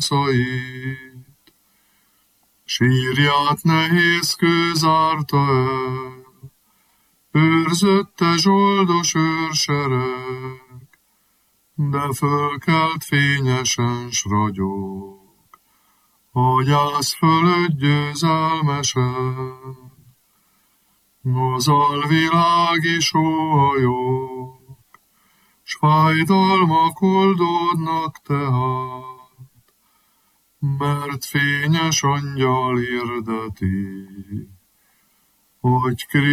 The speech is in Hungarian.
láncait. Sírját nehéz kő zárta el, őrzötte zsoldos őrsereg, de fölkelt fényesen s ragyog, a gyász fölött győzelmesen. Az alvilági sóhajok, s fájdalmak oldódnak tehát, mert fényes angyal hirdeti, hogy